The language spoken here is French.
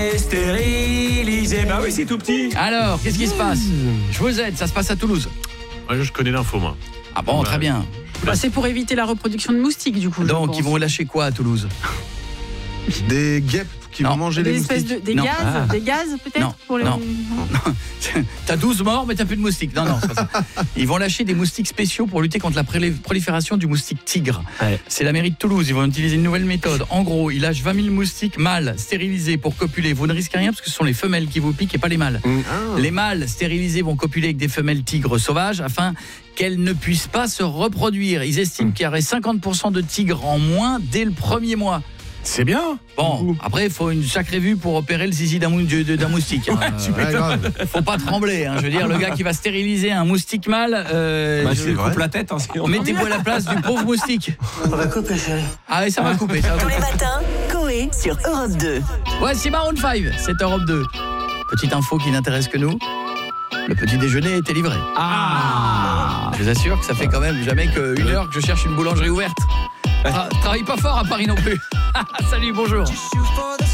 Stérilisé. Bah oui, c'est tout petit. Alors, qu'est-ce qui se passe? Je vous aide, ça se passe à Toulouse. Ouais, je connais l'info, moi. Ah bon, très bien. C'est pour éviter la reproduction de moustiques, du coup. Donc, ils vont lâcher quoi à Toulouse? Des guêpes qui vont manger les moustiques. Des gaz peut-être Non, pour les... non. T'as 12 morts, mais t'as plus de moustiques. Non, c'est pas ça. Ils vont lâcher des moustiques spéciaux pour lutter contre la prolifération du moustique tigre. Ouais. C'est la mairie de Toulouse. Ils vont utiliser une nouvelle méthode. En gros, ils lâchent 20 000 moustiques mâles stérilisés pour copuler. Vous ne risquez rien parce que ce sont les femelles qui vous piquent et pas les mâles. Les mâles stérilisés vont copuler avec des femelles tigres sauvages afin qu'elles ne puissent pas se reproduire. Ils estiment qu'il y aurait 50% de tigres en moins dès le premier mois. C'est bien. Bon, après, il faut une sacrée vue pour opérer le zizi d'un moustique. Faut pas trembler. Je veux dire, le gars qui va stériliser un moustique mâle, je coupe la tête. Mettez-vous à la place du pauvre moustique. On va couper, chérie. Ah oui, ça va couper. Tous les matins, Coé sur Europe 2. Voici Maroon 5, c'est Europe 2. Petite info qui n'intéresse que nous. Le petit déjeuner était livré. Je vous assure que ça fait quand même jamais qu'une heure que je cherche une boulangerie ouverte. Travaille pas fort à Paris non plus. Salut, bonjour.